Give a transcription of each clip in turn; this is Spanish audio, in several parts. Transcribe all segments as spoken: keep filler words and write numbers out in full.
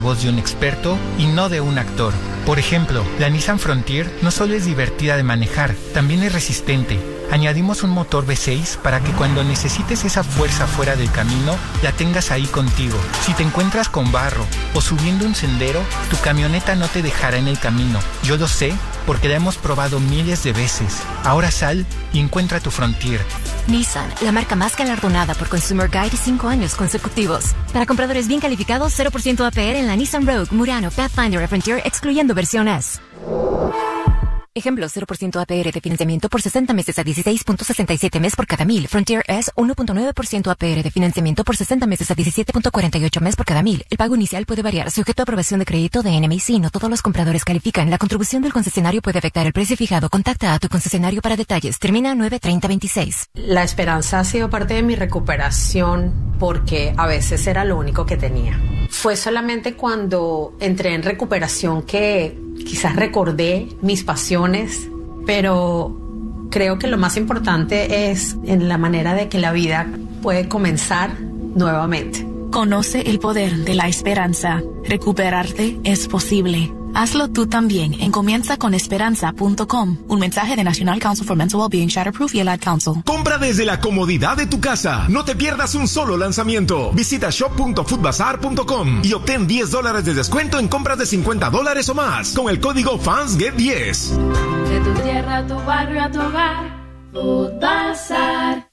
voz de un experto y no de un actor. Por ejemplo, la Nissan Frontier no solo es divertida de manejar, también es resistente. Añadimos un motor V seis para que cuando necesites esa fuerza fuera del camino, la tengas ahí contigo. Si te encuentras con barro o subiendo un sendero, tu camioneta no te dejará en el camino. Yo lo sé porque la hemos probado miles de veces. Ahora sal y encuentra tu Frontier. Nissan, la marca más galardonada por Consumer Guide cinco años consecutivos. Para compradores bien calificados, cero por ciento A P R en la Nissan Rogue, Murano, Pathfinder y Frontier, excluyendo versión S. Ejemplo, cero por ciento A P R de financiamiento por sesenta meses a dieciséis punto sesenta y siete mes por cada mil. Frontier S, uno punto nueve por ciento A P R de financiamiento por sesenta meses a diecisiete punto cuarenta y ocho mes por cada mil. El pago inicial puede variar, sujeto a aprobación de crédito de N M I C. No todos los compradores califican. La contribución del concesionario puede afectar el precio fijado. Contacta a tu concesionario para detalles. Termina nueve treinta veintiséis. La esperanza ha sido parte de mi recuperación porque a veces era lo único que tenía. Fue solamente cuando entré en recuperación que quizás recordé mis pasiones, pero creo que lo más importante es en la manera de que la vida puede comenzar nuevamente. Conoce el poder de la esperanza. Recuperarte es posible. Hazlo tú también en comienza con esperanza punto com. Un mensaje de National Council for Mental Wellbeing, Shatterproof y el Ad Council. Compra desde la comodidad de tu casa. No te pierdas un solo lanzamiento. Visita shop punto foodbazaar punto com y obtén diez dólares de descuento en compras de cincuenta dólares o más con el código Fans Get diez. De tu tierra a tu barrio a tu hogar, Foodbazaar.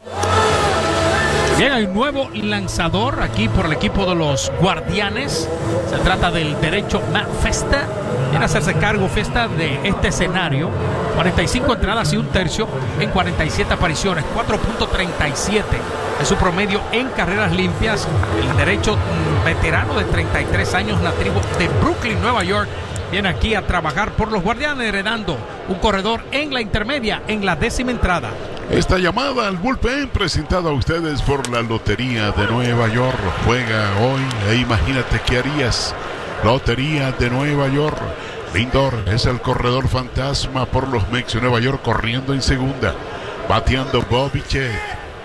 Bien, hay un nuevo lanzador aquí por el equipo de los Guardianes. Se trata del derecho Matt Festa. Viene a hacerse cargo Festa de este escenario. cuarenta y cinco entradas y un tercio en cuarenta y siete apariciones. cuatro punto treinta y siete es su promedio en carreras limpias. El derecho veterano de treinta y tres años, nativo de Brooklyn, Nueva York, viene aquí a trabajar por los Guardianes, heredando un corredor en la intermedia en la décima entrada. Esta llamada al bullpen presentada a ustedes por la Lotería de Nueva York. Juega hoy e imagínate qué harías. Lotería de Nueva York. Lindor es el corredor fantasma por los Mets de Nueva York, corriendo en segunda. Bateando Bobby Chet.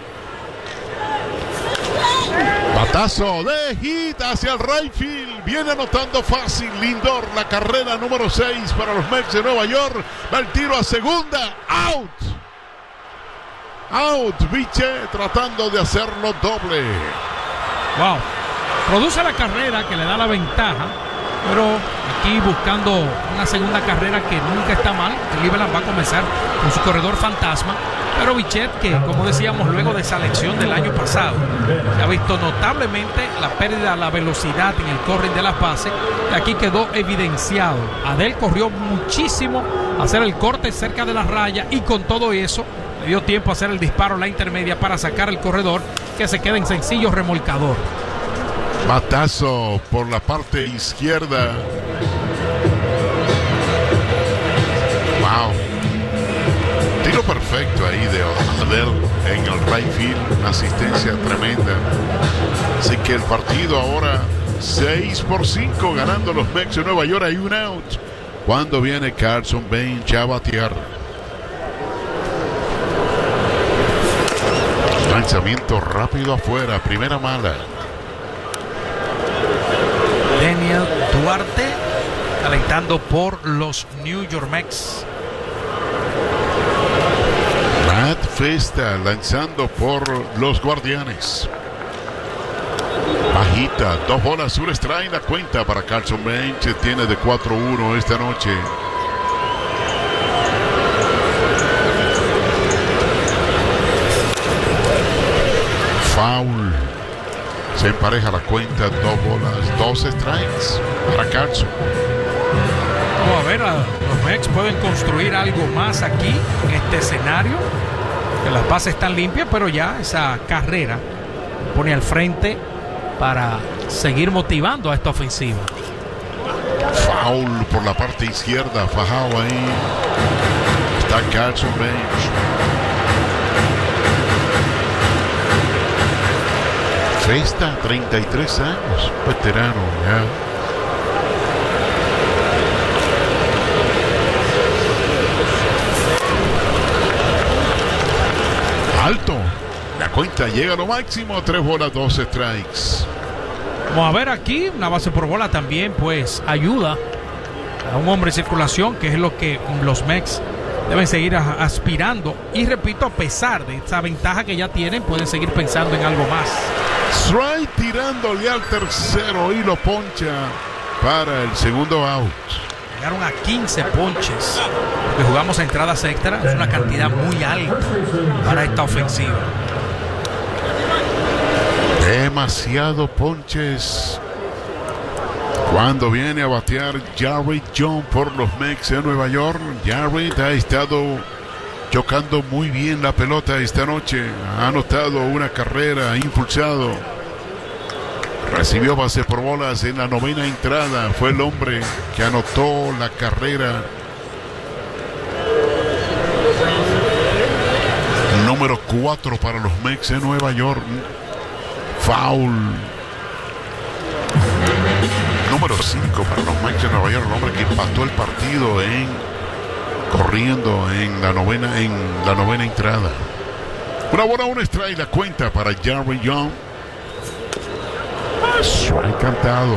Batazo de hit hacia el right field. Viene anotando fácil Lindor, la carrera número seis para los Mets de Nueva York. Va el tiro a segunda. Out. Out, Biche tratando de hacerlo doble. Wow. Produce la carrera que le da la ventaja, pero aquí buscando una segunda carrera que nunca está mal. Cleveland va a comenzar con su corredor fantasma, pero Bichette, que como decíamos luego de esa lección del año pasado, se ha visto notablemente la pérdida de la velocidad en el corring de las bases, y aquí quedó evidenciado. Adel corrió muchísimo a hacer el corte cerca de la raya, y con todo eso le dio tiempo a hacer el disparo a la intermedia para sacar el corredor, que se queda en sencillo remolcador. Batazo por la parte izquierda. Wow. Tiro perfecto ahí de Adel en el right field. Una asistencia tremenda. Así que el partido ahora seis por cinco ganando los Mets de Nueva York. Hay un out. Cuando viene Carson Bench ya a batear. Lanzamiento rápido afuera, primera mala. Daniel Duarte calentando por los New York Mets. Matt Festa lanzando por los Guardianes. Bajita, dos bolas, un strike, la cuenta para Carson Bench. Tiene de cuatro uno esta noche. Foul. Se empareja la cuenta, dos bolas, dos strikes para Carson. Vamos a ver, a, los Mets pueden construir algo más aquí en este escenario. Que las bases están limpias, pero ya esa carrera pone al frente para seguir motivando a esta ofensiva. Foul por la parte izquierda, fajado ahí. Está Carson Bench. Festa, treinta y tres años, veterano ya. Alto, la cuenta llega a lo máximo, tres bolas, dos strikes. Vamos a ver aquí, una base por bola también, pues ayuda a un hombre en circulación, que es lo que los Mex deben seguir a, aspirando. Y repito, a pesar de esa ventaja que ya tienen, pueden seguir pensando en algo más. Strike tirándole al tercero y lo poncha para el segundo out. Llegaron a quince ponches, porque jugamos a entradas extra, es una cantidad muy alta para esta ofensiva. Demasiado ponches. Cuando viene a batear Jarrett John por los Mets de Nueva York, Jarrett ha estado chocando muy bien la pelota esta noche. Ha anotado una carrera, ha impulsado. Recibió base por bolas en la novena entrada. Fue el hombre que anotó la carrera número cuatro para los Mets de Nueva York. Foul. Número cinco para los Mets de Nueva York. El hombre que empató el partido en corriendo en la novena en la novena entrada. Una bola, un strike, la cuenta para Jarrett Young. Strike cantado.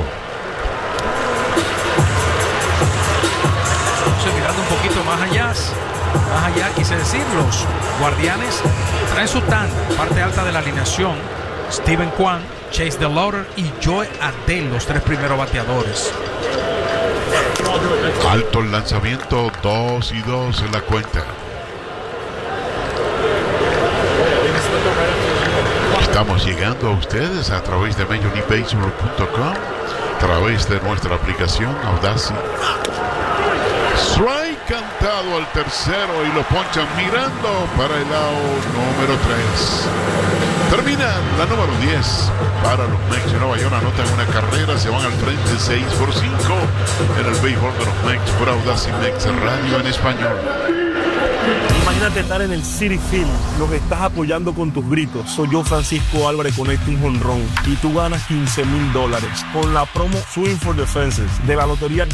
Entonces, mirando un poquito más allá, más allá quise decir, los Guardianes traen su tanda, parte alta de la alineación. Steven Kwan, Chase DeLauder y Joe Adell, los tres primeros bateadores. Alto el lanzamiento, dos y dos en la cuenta. Estamos llegando a ustedes a través de Major League Baseball punto com, a través de nuestra aplicación Audacy. Strike cantado al tercero y lo ponchan mirando para el out número tres. Termina la número diez para los Mets de Nueva York. Anotan una carrera, se van al frente seis por cinco en el béisbol de los Mets por Audacy Mets Radio en español. Imagínate estar en el Citi Field, lo que estás apoyando con tus gritos. Soy yo, Francisco Álvarez, conecto un jonrón y tú ganas quince mil dólares con la promo Swing for the Fences de la Lotería